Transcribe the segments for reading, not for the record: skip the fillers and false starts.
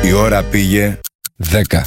Η ώρα πήγε 10.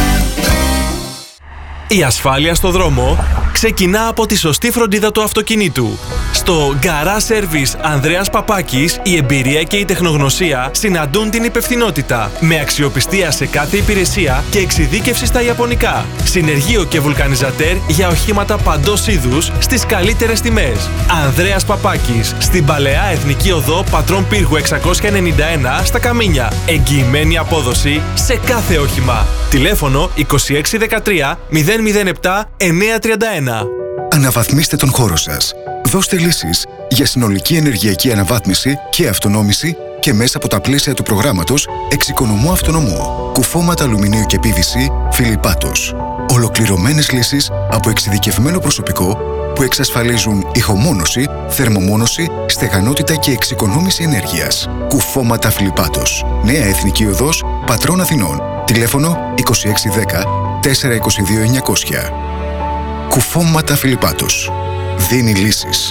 Η ασφάλεια στο δρόμο ξεκινά από τη σωστή φροντίδα του αυτοκινήτου. Στο Garage Service Ανδρέας Παπάκης, η εμπειρία και η τεχνογνωσία συναντούν την υπευθυνότητα, με αξιοπιστία σε κάθε υπηρεσία και εξειδίκευση στα ιαπωνικά. Συνεργείο και βουλκανιζατέρ για οχήματα παντός είδους στις καλύτερες τιμές. Ανδρέας Παπάκης, στην Παλαιά Εθνική Οδό Πατρών Πύργου 691 στα Καμίνια. Εγγυημένη απόδοση σε κάθε όχημα. Τηλέφωνο 2613 007 931. Αναβαθμίστε τον χώρο σας. Δώστε λύσεις για συνολική ενεργειακή αναβάθμιση και αυτονόμηση και μέσα από τα πλαίσια του προγράμματος Εξοικονομώ Αυτονομώ. Κουφώματα αλουμινίου και PVC Φιλιππάτος. Ολοκληρωμένες λύσεις από εξειδικευμένο προσωπικό που εξασφαλίζουν ηχομόνωση, θερμομόνωση, στεγανότητα και εξοικονόμηση ενέργειας. Κουφώματα Φιλιππάτος. Νέα Εθνική Οδός Πατρών Αθηνών. Τηλέφωνο 2610 422 900. Κουφώματα Φιλιππάτος. Δίνει λύσεις.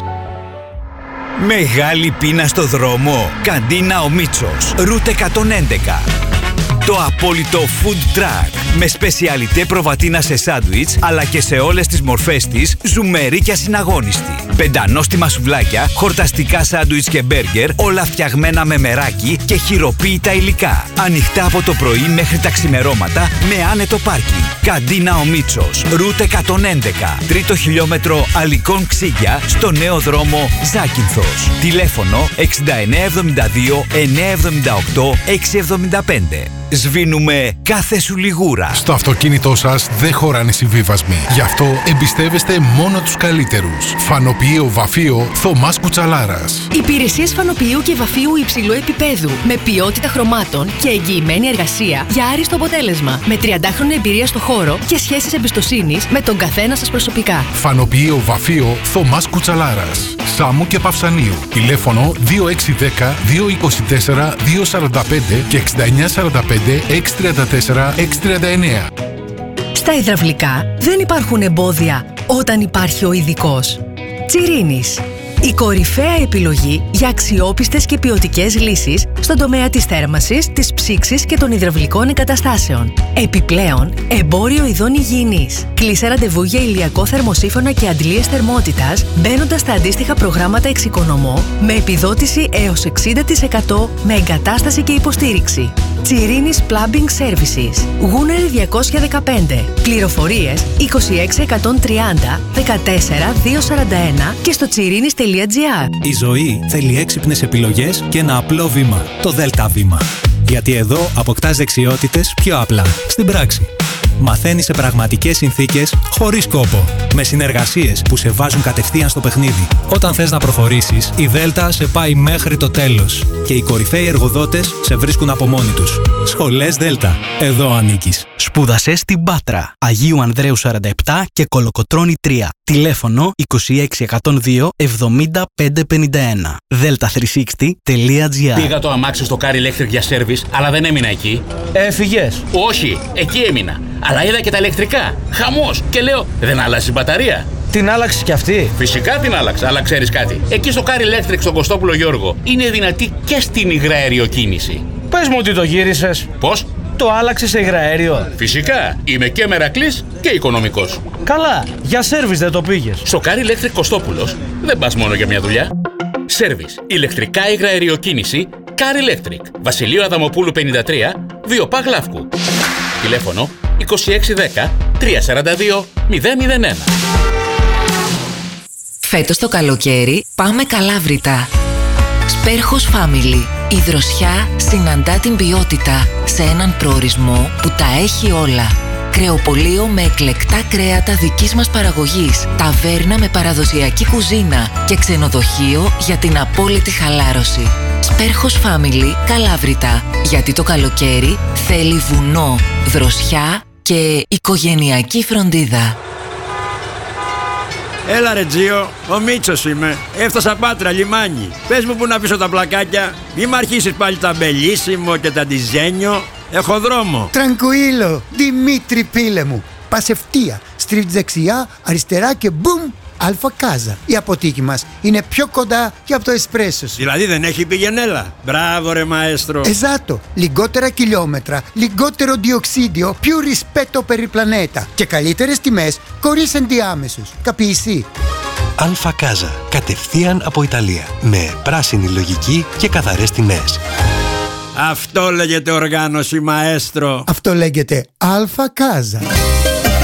Μεγάλη πείνα στο δρόμο. Καντίνα ο Μίτσος. Route 111. Το απόλυτο food truck με σπεσιαλιτέ προβατίνα σε σάντουιτς αλλά και σε όλες τις μορφές της, ζουμερίκια συναγώνιστη. Πεντανόστιμα σουβλάκια, χορταστικά σάντουιτς και μπέργκερ, όλα φτιαγμένα με μεράκι και χειροποίητα υλικά. Ανοιχτά από το πρωί μέχρι τα ξημερώματα με άνετο πάρκινγκ. Καντίνα ο Μίτσος, Route 111, τρίτο χιλιόμετρο Αλικών Ξύγια, στο νέο δρόμο Ζάκυνθος. Τηλέφωνο 6972 978 675. Σβήνουμε κάθε σου λιγούρα. Στο αυτοκίνητό σας δεν χωράνε συμβίβασμοι. Γι' αυτό εμπιστεύεστε μόνο τους καλύτερους. Φανοποιείο Βαφείο Θωμάς Κουτσαλάρας. Υπηρεσίες φανοποιείου και βαφείου υψηλού επίπεδου. Με ποιότητα χρωμάτων και εγγυημένη εργασία για άριστο αποτέλεσμα. Με 30χρονη εμπειρία στο χώρο και σχέσεις εμπιστοσύνης με τον καθένα σας προσωπικά. Φανοποιείο Βαφείο Θωμάς Κουτσαλάρας. Σάμου και Παυσανίου. Τηλέφωνο 2610 224 245 και 6945 634 639. Στα υδραυλικά δεν υπάρχουν εμπόδια όταν υπάρχει ο ειδικός. Τσιρίνης. Η κορυφαία επιλογή για αξιόπιστες και ποιοτικές λύσεις στον τομέα της θέρμανσης, της ψήξης και των υδραυλικών εγκαταστάσεων. Επιπλέον, εμπόριο ειδών υγιεινής. Κλείσε ραντεβού για ηλιακό θερμοσύφωνα και αντλίες θερμότητας μπαίνοντας στα αντίστοιχα προγράμματα Εξοικονομώ με επιδότηση έως 60% με εγκατάσταση και υποστήριξη. Τσιρίνης Plumbing Services. Γούνερη 215. Πληροφορίες 26 130 14 241 και στο τσιρίνης.gr. Η ζωή θέλει έξυπνες επιλογές και ένα απλό βήμα. Το ΔΕΛΤΑ βήμα. Γιατί εδώ αποκτάς δεξιότητες πιο απλά, στην πράξη. Μαθαίνεις σε πραγματικές συνθήκες, χωρίς κόπο. Με συνεργασίες που σε βάζουν κατευθείαν στο παιχνίδι. Όταν θες να προχωρήσεις, η ΔΕΛΤΑ σε πάει μέχρι το τέλος. Και οι κορυφαίοι εργοδότες σε βρίσκουν από μόνοι τους. Σχολές ΔΕΛΤΑ. Εδώ ανήκεις. Σπούδασε στην Πάτρα. Αγίου Ανδρέου 47 και Κολοκοτρώνη 3. Τηλέφωνο 26102 7551. delta360.gr. Πήγα το αμάξι στο Car Electric για service, αλλά δεν έμεινα εκεί. Έφυγες? Όχι, εκεί έμεινα. Αλλά είδα και τα ηλεκτρικά. Χαμός. Και λέω, δεν άλλαξε η μπαταρία? Την άλλαξε κι αυτή? Φυσικά την άλλαξα, αλλά ξέρεις κάτι. Εκεί στο Car Electric στον Κωστόπουλο Γιώργο είναι δυνατή και στην υγρααριοκίνηση. Πες μου ότι το γύρισες. Πώς? Το άλλαξε σε υγρααέριο? Φυσικά. Είμαι και μερακλής και οικονομικός. Καλά. Για σέρβις δεν το πήγες? Στο Car Electric Κωστόπουλος δεν πας μόνο για μια δουλειά. Σέρβις. Ηλεκτρικά υγρααριοκίνηση Car Electric. Βασιλείου Αδαμοπούλου 53, Βιοπά Γλαύκου. Τηλέφωνο 2610 342 001. Φέτος το καλοκαίρι πάμε Καλάβρητα. Σπέρχος Family. Η δροσιά συναντά την ποιότητα σε έναν προορισμό που τα έχει όλα. Κρεοπωλείο με εκλεκτά κρέατα δικής μας παραγωγής, ταβέρνα με παραδοσιακή κουζίνα και ξενοδοχείο για την απόλυτη χαλάρωση. Σπέρχος Family Καλάβρητα. Γιατί το καλοκαίρι θέλει βουνό, δροσιά και οικογενειακή φροντίδα. Έλα ρε Τζίο, ο Μίτσος είμαι. Έφτασα Πάτρα, λιμάνι. Πες μου που να πίσω τα πλακάκια. Μη μ' αρχίσεις πάλι τα μπελίσιμο και τα ντιζένιο. Έχω δρόμο. Τρανκουίλο, Δημήτρη πίλε μου. Πας ευθεία, στρίβεις δεξιά, αριστερά και μπουμ, Αλφα Κάζα. Η αποθήκη μας είναι πιο κοντά και από το εσπρέσο σου. Δηλαδή δεν έχει πηγενέλα. Μπράβο ρε μαέστρο. Esatto. Λιγότερα χιλιόμετρα, λιγότερο διοξίδιο, più rispetto per il pianeta και καλύτερες τιμές χωρίς ενδιάμεσους. Καπείσαι. Αλφα Κάζα. Κατευθείαν από Ιταλία. Με πράσινη λογική και καθαρές τιμές. Αυτό λέγεται οργάνωση μαέστρο. Αυτό λέγεται Αλφα Κάζα.